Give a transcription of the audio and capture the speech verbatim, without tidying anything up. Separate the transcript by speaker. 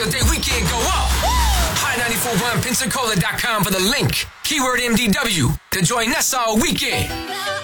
Speaker 1: birthday weekend go up. Hot ninety-four point one Pensacola dot com for the link. Keyword M D W to join us all weekend.